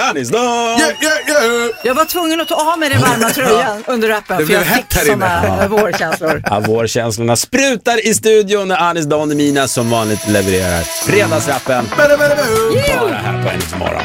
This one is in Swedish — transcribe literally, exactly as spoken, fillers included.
Anis Don! Yeah, yeah, yeah. Jag var tvungen att ta av mig den varma tröjan under rappen, för jag fick såna vårkänslor. Ja, vårkänslorna sprutar i studion när Anis Don Mina som vanligt levererar fredagsrappen. Bara här på Hennes morgon.